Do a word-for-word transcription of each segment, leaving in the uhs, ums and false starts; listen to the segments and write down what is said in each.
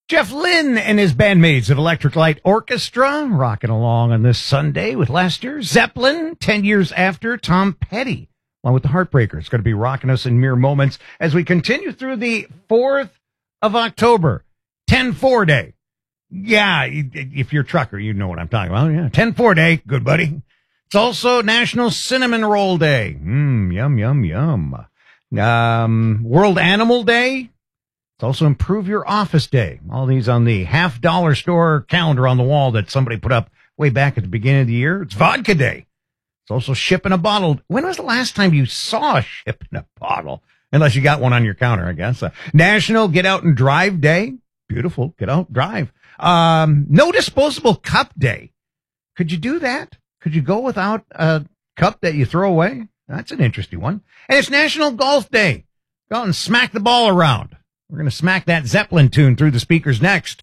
Jeff Lynne and his bandmates of Electric Light Orchestra rocking along on this Sunday with last year. Zeppelin, ten years after. Tom Petty, along with the Heartbreakers, going to be rocking us in mere moments as we continue through the fourth of October, ten four day. Yeah, if you're a trucker, you know what I'm talking about. Yeah, ten four day. Good, buddy. It's also National Cinnamon Roll Day. Mmm, yum, yum, yum. Um, World Animal Day. It's also Improve Your Office Day. All these on the half dollar store calendar on the wall that somebody put up way back at the beginning of the year. It's Vodka Day. It's also Shipping a Bottle. When was the last time you saw Shipping a Bottle? Unless you got one on your counter, I guess. Uh, National Get Out and Drive Day. Beautiful. Get out, drive. Um, No Disposable Cup Day. Could you do that? Could you go without a cup that you throw away? That's an interesting one. And it's National Golf Day. Go out and smack the ball around. We're going to smack that Zeppelin tune through the speakers next.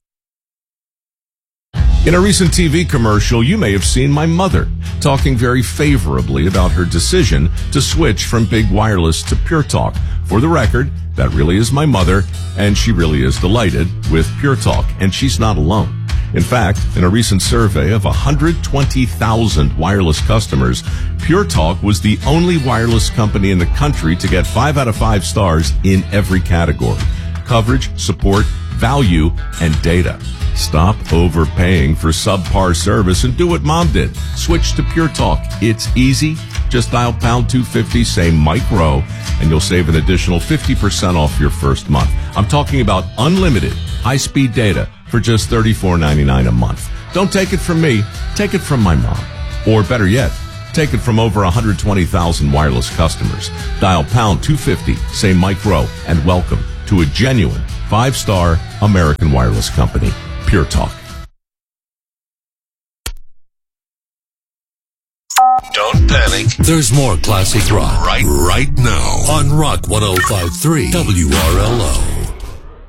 In a recent T V commercial, you may have seen my mother talking very favorably about her decision to switch from Big Wireless to Pure Talk. For the record, that really is my mother, and she really is delighted with Pure Talk, and she's not alone. In fact, in a recent survey of one hundred twenty thousand wireless customers, Pure Talk was the only wireless company in the country to get five out of five stars in every category: coverage, support, value, and data. Stop overpaying for subpar service and do what Mom did. Switch to Pure Talk. It's easy. Just dial pound two fifty, say Mike Rowe, and you'll save an additional fifty percent off your first month. I'm talking about unlimited high-speed data for just thirty-four ninety-nine a month. Don't take it from me. Take it from my mom. Or better yet, take it from over one hundred twenty thousand wireless customers. Dial pound two fifty, say Mike Rowe, and welcome to a genuine five-star American wireless company, Pure Talk. Don't panic. There's more classic rock Right, right now on Rock one oh five point three W R L O.